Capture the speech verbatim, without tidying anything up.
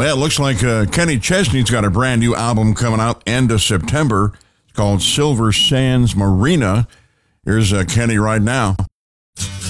Well, it looks like uh, Kenny Chesney's got a brand new album coming out end of September. It's called Silver Sands Marina. Here's uh, Kenny right now.